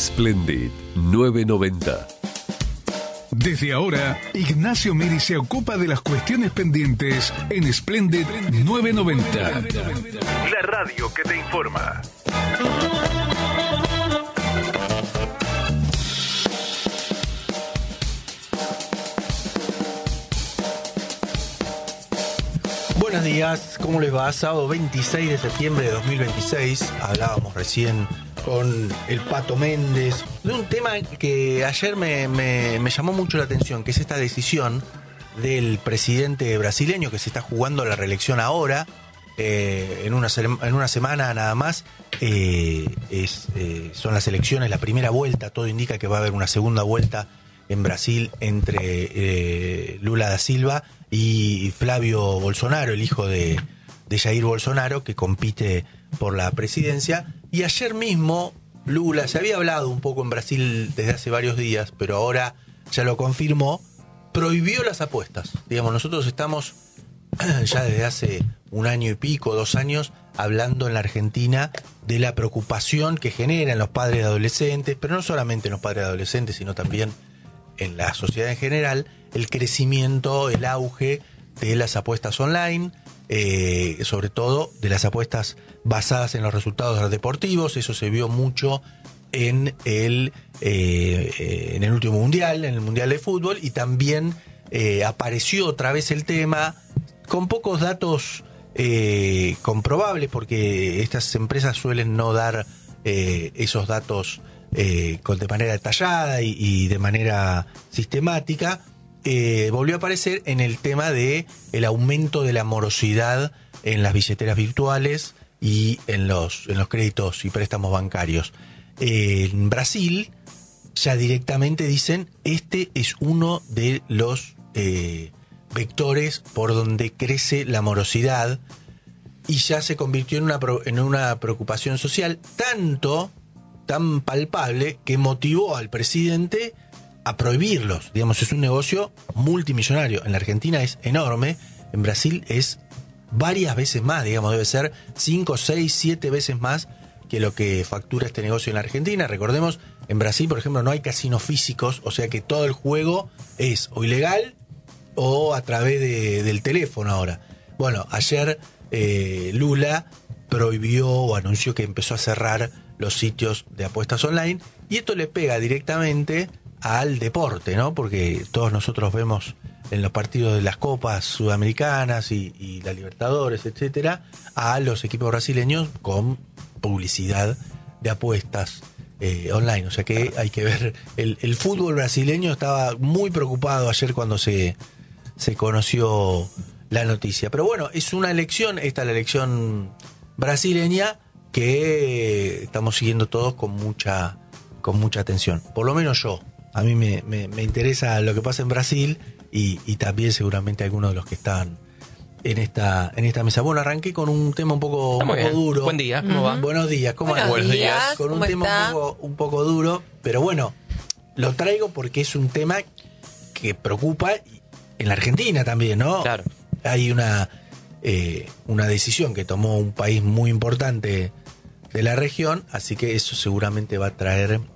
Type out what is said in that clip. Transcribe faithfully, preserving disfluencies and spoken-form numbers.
Splendid nueve noventa. Desde ahora, Ignacio Miri se ocupa de las cuestiones pendientes en Splendid nueve noventa. La radio que te informa. Buenos días, ¿cómo les va? Sábado veintiséis de septiembre de dos mil veintiséis. Hablábamos recién con el Pato Méndez de un tema que ayer me, me, me llamó mucho la atención, que es esta decisión del presidente brasileño que se está jugando la reelección ahora, eh, en, una, en una semana nada más. Eh, es, eh, son las elecciones, la primera vuelta. Todo indica que va a haber una segunda vuelta en Brasil entre eh, Lula da Silva y Flavio Bolsonaro, el hijo de, de Jair Bolsonaro, que compite por la presidencia. Y ayer mismo Lula, se había hablado un poco en Brasil desde hace varios días, pero ahora ya lo confirmó, prohibió las apuestas. Digamos, nosotros estamos ya desde hace un año y pico, dos años, hablando en la Argentina de la preocupación que generan los padres de adolescentes, pero no solamente en los padres de adolescentes, sino también en la sociedad en general, el crecimiento, el auge de las apuestas online, eh, sobre todo de las apuestas basadas en los resultados deportivos. Eso se vio mucho en el, eh, en el último mundial, en el mundial de fútbol, y también eh, apareció otra vez el tema con pocos datos eh, comprobables, porque estas empresas suelen no dar eh, esos datos Eh, con, de manera detallada y, y de manera sistemática. Eh, volvió a aparecer en el tema de el aumento de la morosidad en las billeteras virtuales y en los, en los créditos y préstamos bancarios. Eh, en Brasil ya directamente dicen, este es uno de los eh, vectores por donde crece la morosidad, y ya se convirtió en una, en una preocupación social tanto tan palpable que motivó al presidente a prohibirlos. Digamos, es un negocio multimillonario. En la Argentina es enorme, en Brasil es varias veces más, digamos, debe ser cinco, seis, siete veces más que lo que factura este negocio en la Argentina. Recordemos, en Brasil, por ejemplo, no hay casinos físicos, o sea que todo el juego es o ilegal o a través de, del teléfono ahora. Bueno, ayer eh, Lula prohibió o anunció que empezó a cerrar los sitios de apuestas online, y esto le pega directamente al deporte, ¿no? Porque todos nosotros vemos en los partidos de las copas sudamericanas y, y la Libertadores, etcétera, a los equipos brasileños con publicidad de apuestas eh, online. O sea que hay que ver, el, el fútbol brasileño estaba muy preocupado ayer cuando se, se conoció la noticia. Pero bueno, es una elección, esta es la elección brasileña, que estamos siguiendo todos con mucha con mucha atención. Por lo menos yo. A mí me, me, me interesa lo que pasa en Brasil, y, y también seguramente algunos de los que están en esta en esta mesa. Bueno, arranqué con un tema un poco, un poco duro. Buen día, ¿cómo uh-huh. va? Buenos días, ¿cómo Buenos Buenos días, días. Con un ¿cómo tema está? un poco, un poco duro, pero bueno, lo traigo porque es un tema que preocupa en la Argentina también, ¿no? Claro. Hay una, eh, una decisión que tomó un país muy importante de la región, así que eso seguramente va a traer